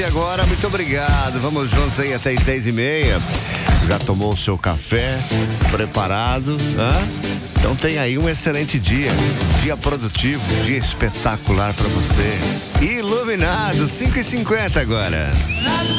E agora, muito obrigado. Vamos juntos aí até as 6h30. Já tomou o seu café? Preparado? Então tem aí um excelente dia. Dia produtivo, dia espetacular para você. Iluminado, 5h50 agora.